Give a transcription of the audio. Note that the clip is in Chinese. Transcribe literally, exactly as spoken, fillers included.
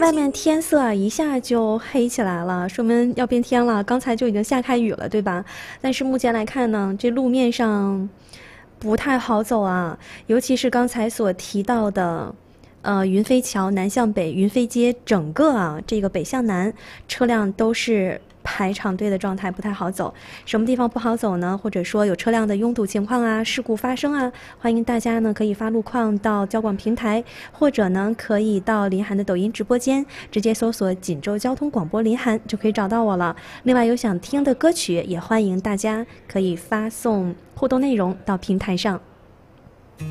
外面天色啊一下就黑起来了，说明要变天了。刚才就已经下开雨了，对吧？但是目前来看呢，这路面上不太好走啊，尤其是刚才所提到的。呃，云飞桥南向北，云飞街整个啊，这个北向南车辆都是排长队的状态，不太好走。什么地方不好走呢？或者说有车辆的拥堵情况啊，事故发生啊，欢迎大家呢可以发路况到交广平台，或者呢可以到林涵的抖音直播间，直接搜索锦州交通广播林涵就可以找到我了。另外有想听的歌曲，也欢迎大家可以发送互动内容到平台上。